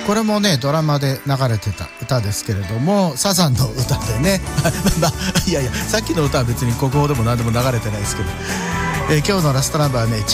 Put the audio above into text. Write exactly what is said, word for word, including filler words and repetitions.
これもねドラマで流れてた歌ですけれども、サザンの歌でねいやいやさっきの歌は別に国宝でも何でも流れてないですけど、えー、今日のラストナンバーはね